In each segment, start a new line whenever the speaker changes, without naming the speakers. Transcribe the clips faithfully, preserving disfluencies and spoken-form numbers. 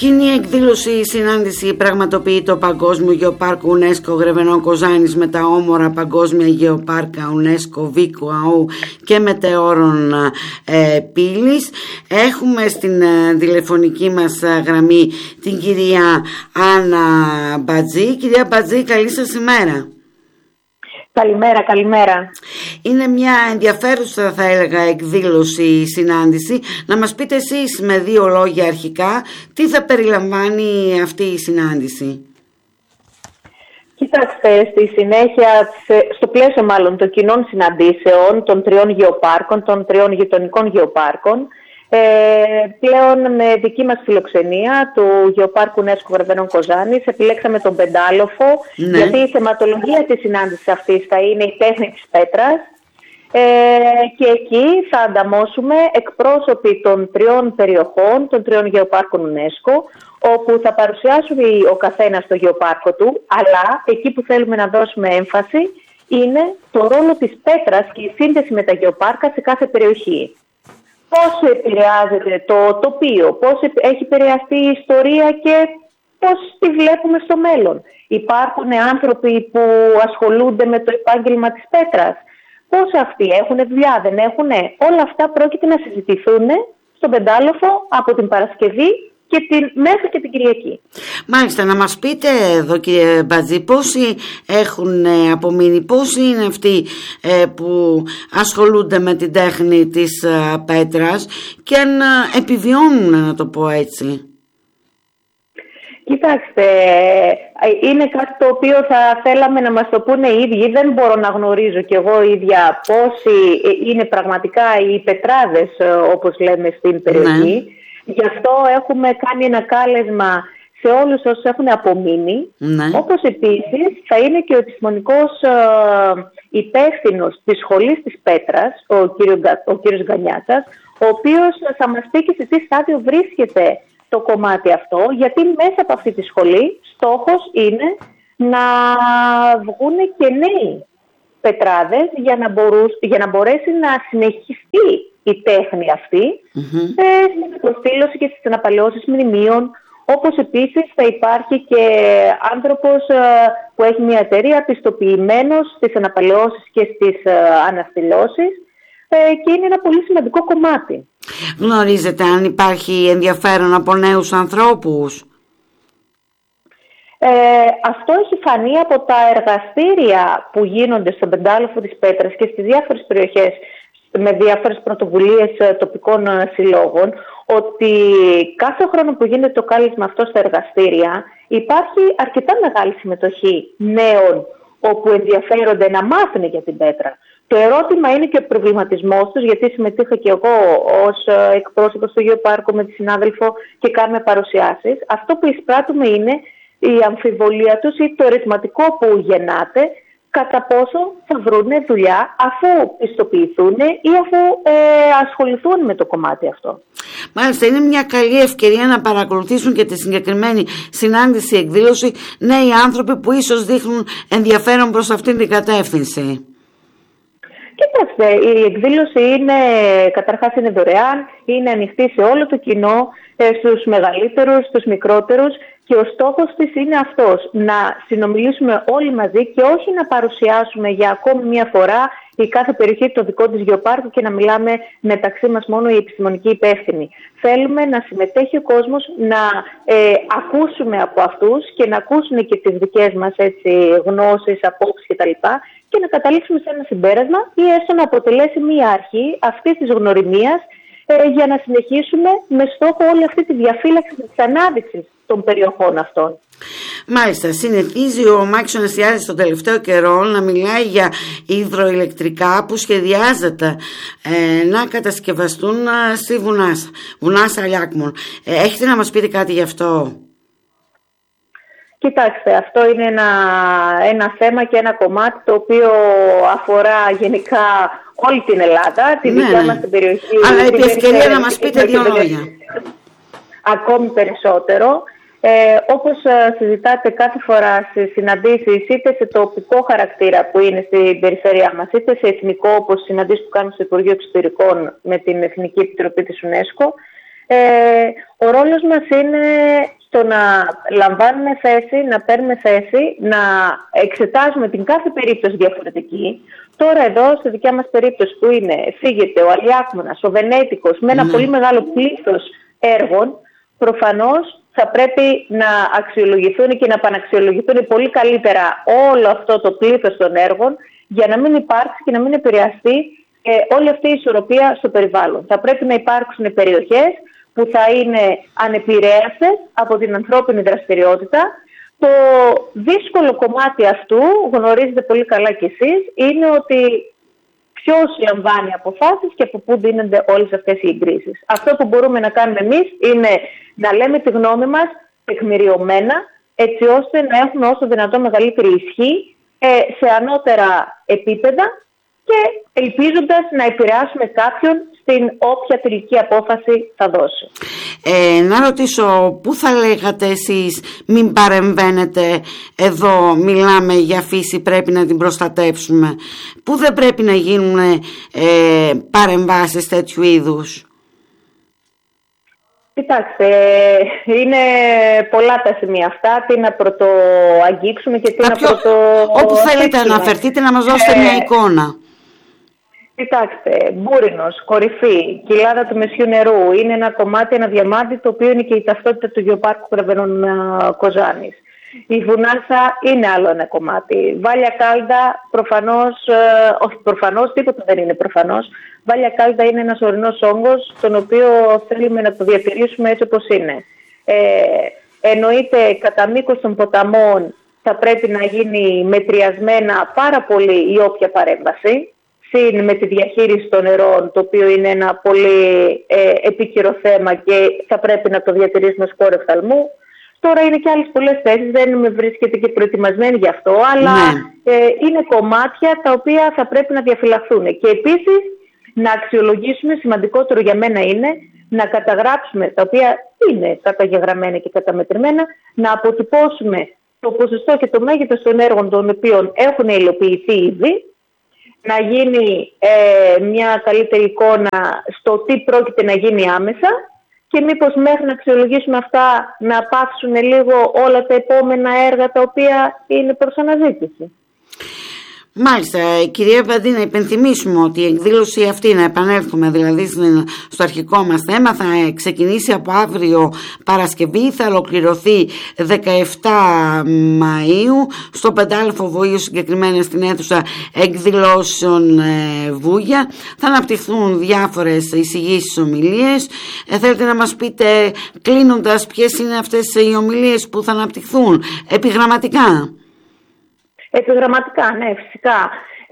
Κοινή εκδήλωση συνάντηση πραγματοποιεί το Παγκόσμιο Γεωπάρκο UNESCO Γρεβενών Κοζάνης με τα όμορα Παγκόσμια Γεωπάρκα UNESCO Βίκου Αού και μετεώρων ε, πύλης. Έχουμε στην ε, τηλεφωνική μας γραμμή την κυρία Άννα Μπατζή. Κυρία Μπατζή, καλή σας ημέρα.
Καλημέρα, καλημέρα.
Είναι μια ενδιαφέρουσα, θα έλεγα, εκδήλωση, συνάντηση. Να μας πείτε εσείς με δύο λόγια αρχικά τι θα περιλαμβάνει αυτή η συνάντηση.
Κοιτάξτε, στη συνέχεια, στο πλαίσιο μάλλον των κοινών συναντήσεων των τριών γεωπάρκων, των τριών γειτονικών γεωπάρκων, Ε, πλέον με δική μας φιλοξενία του Γεωπάρκου UNESCO Γρεβενών Κοζάνης επιλέξαμε τον Πεντάλοφο, ναι. Γιατί η θεματολογία της συνάντησης αυτής θα είναι η τέχνη της πέτρας ε, και εκεί θα ανταμώσουμε εκπρόσωποι των τριών περιοχών, των τριών γεωπάρκων UNESCO, όπου θα παρουσιάσουν ο καθένας το γεωπάρκο του, αλλά εκεί που θέλουμε να δώσουμε έμφαση είναι το ρόλο της πέτρας και η σύνδεση με τα γεωπάρκα σε κάθε περιοχή. Πώς επηρεάζεται το τοπίο, πώς έχει επηρεαστεί η ιστορία και πώς τη βλέπουμε στο μέλλον. Υπάρχουν άνθρωποι που ασχολούνται με το επάγγελμα της πέτρας. Πώς αυτοί έχουν δουλειά, δεν έχουν. Όλα αυτά πρόκειται να συζητηθούν στον Πεντάλοφο από την Παρασκευή και την, μέχρι και την Κυριακή.
Μάλιστα, να μας πείτε εδώ, κύριε Μπατζή, πόσοι έχουν απομείνει, πόσοι είναι αυτοί ε, που ασχολούνται με την τέχνη της ε, πέτρας και αν ε, επιβιώνουν, να το πω έτσι.
Κοιτάξτε, είναι κάτι το οποίο θα θέλαμε να μας το πούνε οι ίδιοι. Δεν μπορώ να γνωρίζω κι εγώ ίδια πόσοι είναι πραγματικά οι πετράδες, όπως λέμε στην περιοχή. Ναι. Γι' αυτό έχουμε κάνει ένα κάλεσμα σε όλους όσους έχουν απομείνει, ναι. Όπως επίσης θα είναι και ο επιστημονικός ε, υπεύθυνος της Σχολής της Πέτρας, ο, κύριο, ο κύριος Γκανιάτσας, ο οποίος θα μας πει και σε τι στάδιο βρίσκεται το κομμάτι αυτό, γιατί μέσα από αυτή τη σχολή στόχος είναι να βγουν και νέοι πετράδες για να, μπορούς, για να μπορέσει να συνεχιστεί η τέχνη αυτή mm-hmm. ε, στην προσήλωση και στις αναπαλαιώσεις μνημείων, όπως επίσης θα υπάρχει και άνθρωπος ε, που έχει μια εταιρεία πιστοποιημένος στις αναπαλαιώσεις και στις ε, αναστηλώσεις ε, και είναι ένα πολύ σημαντικό κομμάτι.
Γνωρίζετε αν υπάρχει ενδιαφέρον από νέους ανθρώπους?
Ε, αυτό έχει φανεί από τα εργαστήρια που γίνονται στον Πεντάλοφο της Πέτρας και στις διάφορες περιοχές με διάφορες πρωτοβουλίες τοπικών συλλόγων, ότι κάθε χρόνο που γίνεται το κάλεσμα αυτό στα εργαστήρια υπάρχει αρκετά μεγάλη συμμετοχή νέων όπου ενδιαφέρονται να μάθουν για την πέτρα. Το ερώτημα είναι και ο προβληματισμός τους, γιατί συμμετείχα και εγώ ως εκπρόσωπος του Γεωπάρκου με τη συνάδελφο και κάνουμε παρουσιάσεις. Αυτό που εισπράττουμε είναι η αμφιβολία τους ή το ερωτηματικό που γεννάται, κατά πόσο θα βρουν δουλειά αφού πιστοποιηθούν ή αφού ε, ασχοληθούν με το κομμάτι αυτό.
Μάλιστα, είναι μια καλή ευκαιρία να παρακολουθήσουν και τη συγκεκριμένη συνάντηση, εκδήλωση, νέοι άνθρωποι που ίσως δείχνουν ενδιαφέρον προς αυτήν την κατεύθυνση.
Κοιτάξτε, η εκδήλωση είναι, καταρχάς είναι δωρεάν, είναι ανοιχτή σε όλο το κοινό, στους μεγαλύτερους, στους μικρότερους, και ο στόχος της είναι αυτός, να συνομιλήσουμε όλοι μαζί και όχι να παρουσιάσουμε για ακόμη μια φορά η κάθε περιοχή το δικό της γεωπάρκο και να μιλάμε μεταξύ μας μόνο οι επιστημονικοί υπεύθυνοι. Θέλουμε να συμμετέχει ο κόσμος, να ε, ακούσουμε από αυτούς και να ακούσουν και τις δικές μας έτσι, γνώσεις, απόψεις κτλ. Και να καταλήξουμε σε ένα συμπέρασμα ή έστω να αποτελέσει μια αρχή αυτής της γνωριμίας ε, για να συνεχίσουμε με στόχο όλη αυτή τη διαφύλαξη της ανάδειξης των περιοχών αυτών.
Μάλιστα, συνηθίζει ο Μάκης Ωνασιάδης τον τελευταίο καιρό να μιλάει για υδροηλεκτρικά που σχεδιάζεται ε, να κατασκευαστούν στη Βουνάσα, Βουνάσα Αλιάκμων. Ε, έχετε να μας πείτε κάτι γι' αυτό?
Κοιτάξτε, αυτό είναι ένα, ένα θέμα και ένα κομμάτι το οποίο αφορά γενικά όλη την Ελλάδα, τη
ναι,
δικιά
ναι.
μας την περιοχή.
Αλλά επί ευκαιρία να μας πείτε δύο λόγια.
Ακόμη περισσότερο. Ε, όπως ε, συζητάτε κάθε φορά στις συναντήσεις, είτε σε τοπικό χαρακτήρα που είναι στην περιφέρειά μας, είτε σε εθνικό, όπως συναντήσεις που κάνουμε στο Υπουργείο Εξωτερικών με την Εθνική Επιτροπή της UNESCO, Ε, ο ρόλος μας είναι στο να λαμβάνουμε θέση, να παίρνουμε θέση, να εξετάζουμε την κάθε περίπτωση διαφορετική. Τώρα εδώ, στη δικιά μας περίπτωση που είναι φύγεται ο Αλιάκμονας, ο Βενέτικος, με ένα mm. πολύ μεγάλο πλήθος έργων, προφανώς θα πρέπει να αξιολογηθούν και να επαναξιολογηθούν πολύ καλύτερα όλο αυτό το πλήθος των έργων, για να μην υπάρξει και να μην επηρεαστεί ε, όλη αυτή η ισορροπία στο περιβάλλον. Θα πρέπει να υπάρξουν περιοχές που θα είναι ανεπηρέαστες από την ανθρώπινη δραστηριότητα. Το δύσκολο κομμάτι αυτού, γνωρίζετε πολύ καλά κι εσείς, είναι ότι ποιος λαμβάνει αποφάσεις και από πού δίνονται όλες αυτές οι εγκρίσεις. Αυτό που μπορούμε να κάνουμε εμείς είναι να λέμε τη γνώμη μας τεκμηριωμένα, έτσι ώστε να έχουμε όσο δυνατόν μεγαλύτερη ισχύ ε, σε ανώτερα επίπεδα και ελπίζοντας να επηρεάσουμε κάποιον στην όποια τελική απόφαση θα δώσει.
Ε, να ρωτήσω, πού θα λέγατε εσείς μην παρεμβαίνετε, εδώ μιλάμε για φύση, πρέπει να την προστατεύσουμε, πού δεν πρέπει να γίνουν ε, παρεμβάσεις τέτοιου είδους?
Κοιτάξτε, είναι πολλά τα σημεία αυτά, τι να πρωτοαγγίξουμε και τι Κάποιο, να πρωτο...
Όπου θέλετε να αναφερθείτε, να μας δώσετε ε... μια εικόνα.
Κοιτάξτε, Μπούρινος, κορυφή, κοιλάδα του Μεσιού Νερού, είναι ένα κομμάτι, ένα διαμάντι, το οποίο είναι και η ταυτότητα του Γεωπάρκου Γρεβενών Κοζάνης. Η Βουνάσα είναι άλλο ένα κομμάτι. Βάλια Κάλντα, προφανώς, ε, όχι προφανώς, τίποτα δεν είναι προφανώς. Βάλια Κάλντα είναι ένας ορεινός όγκος, τον οποίο θέλουμε να το διατηρήσουμε έτσι όπως είναι. Ε, εννοείται κατά μήκος των ποταμών θα πρέπει να γίνει μετριασμένα πάρα πολύ η όποια παρέμβαση. Συν με τη διαχείριση των νερών, το οποίο είναι ένα πολύ ε, επίκαιρο θέμα και θα πρέπει να το διατηρήσουμε ως χώρο οφθαλμού. Τώρα είναι και άλλες πολλές θέσεις, δεν με βρίσκεται και προετοιμασμένη γι' αυτό, αλλά ναι. ε, είναι κομμάτια τα οποία θα πρέπει να διαφυλαχθούν. Και επίσης να αξιολογήσουμε, σημαντικότερο για μένα είναι, να καταγράψουμε, τα οποία είναι καταγεγραμμένα και καταμετρημένα, να αποτυπώσουμε το ποσοστό και το μέγεθος των έργων των οποίων έχουν υλοποιηθεί ήδη, να γίνει ε, μια καλύτερη εικόνα στο τι πρόκειται να γίνει άμεσα και μήπως μέχρι να αξιολογήσουμε αυτά να πάψουν λίγο όλα τα επόμενα έργα τα οποία είναι προς αναζήτηση.
Μάλιστα, κυρία Παντή, να υπενθυμίσουμε ότι η εκδήλωση αυτή, να επανέλθουμε δηλαδή στο αρχικό μας θέμα, θα ξεκινήσει από αύριο Παρασκευή, θα ολοκληρωθεί δεκαεφτά Μαΐου στο Πεντάλεφο Βοήου, συγκεκριμένα στην αίθουσα εκδηλώσεων ε, Βούγια. Θα αναπτυχθούν διάφορες εισηγήσεις, ομιλίες. Ε, θέλετε να μας πείτε, κλείνοντας, ποιες είναι αυτές οι ομιλίες που θα αναπτυχθούν επιγραμματικά?
Επιγραμματικά, ναι, φυσικά.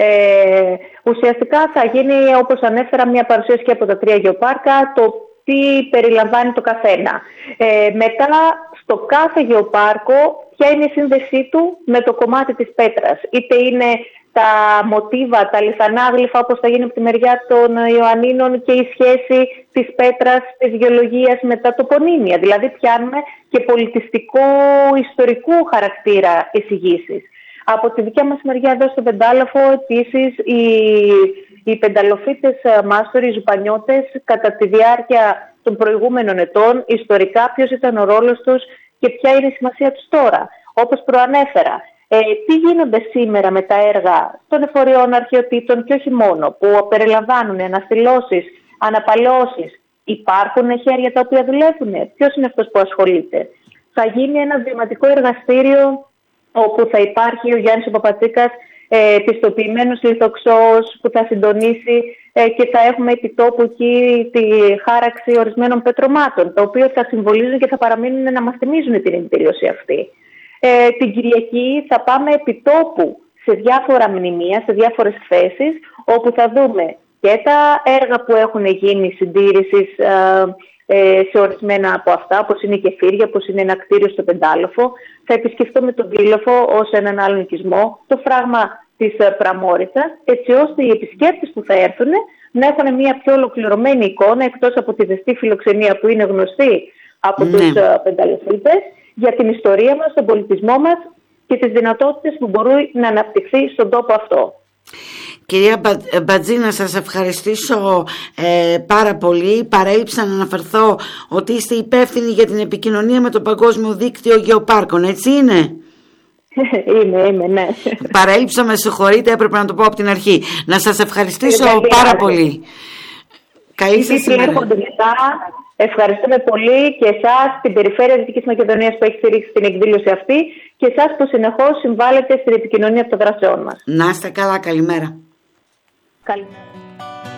Ε, ουσιαστικά θα γίνει, όπως ανέφερα, μια παρουσίαση και από τα τρία γεωπάρκα, το τι περιλαμβάνει το καθένα. Ε, μετά, στο κάθε γεωπάρκο, ποια είναι η σύνδεσή του με το κομμάτι της πέτρας. Είτε είναι τα μοτίβα, τα λιθανάγλυφα, όπως θα γίνει από τη μεριά των Ιωαννίνων, και η σχέση της πέτρας, της γεωλογίας με τα τοπονύμια. Δηλαδή, πιάνουμε και πολιτιστικού, ιστορικού χαρακτήρα εισηγήσεις. Από τη δικιά μας μεριά εδώ στο Πεντάλεφο, επίσης, οι, οι πενταλοφίτες μάστοροι, οι ζουπανιώτες, κατά τη διάρκεια των προηγούμενων ετών, ιστορικά ποιος ήταν ο ρόλος τους και ποια είναι η σημασία τους τώρα. Όπως προανέφερα, ε, τι γίνονται σήμερα με τα έργα των εφοριών αρχαιοτήτων και όχι μόνο, που περιλαμβάνουν αναστηλώσεις, αναπαλαιώσεις. Υπάρχουν χέρια τα οποία δουλεύουν? Ποιος είναι αυτός που ασχολείται? Θα γίνει ένα βηματικό εργαστήριο όπου θα υπάρχει ο Γιάννης ο Παπατσίκας, ε, πιστοποιημένος λιθοξώος, που θα συντονίσει ε, και θα έχουμε επιτόπου εκεί τη χάραξη ορισμένων πετρωμάτων, τα οποία θα συμβολίζουν και θα παραμείνουν να μας θυμίζουν την εμπειρίωση αυτή. Ε, την Κυριακή θα πάμε επιτόπου σε διάφορα μνημεία, σε διάφορες θέσεις, όπου θα δούμε και τα έργα που έχουν γίνει συντήρησης ε, σε ορισμένα από αυτά, όπως είναι η Κεφύρια, όπως είναι ένα κτίριο στο Πεντάλεφο. Θα επισκεφτούμε τον Πύλοφο ως έναν άλλον οικισμό, το φράγμα της Πραμόρισσας, έτσι ώστε οι επισκέπτες που θα έρθουν να έχουν μια πιο ολοκληρωμένη εικόνα, εκτός από τη ζεστή φιλοξενία που είναι γνωστή από ναι. τους Πενταλεφίτες, για την ιστορία μας, τον πολιτισμό μας και τις δυνατότητες που μπορεί να αναπτυχθεί στον τόπο αυτό.
Κυρία Μπατζή, να σας ευχαριστήσω ε, πάρα πολύ. Παρέλειψα να αναφερθώ ότι είστε υπεύθυνοι για την επικοινωνία με το Παγκόσμιο Δίκτυο Γεωπάρκων, έτσι είναι?
Είμαι, είμαι, ναι.
Παρέλειψα, με συγχωρείτε, έπρεπε να το πω από την αρχή. Να σας ευχαριστήσω ε, πάρα πολύ. Καλή σας ημέρα.
Ευχαριστούμε πολύ και εσάς, την Περιφέρεια Δυτικής Μακεδονίας που έχει στηρίξει την εκδήλωση αυτή και εσάς που συνεχώς συμβάλλετε στην επικοινωνία των δράσεών μας.
Να είστε καλά, καλημέρα.
Καλημέρα.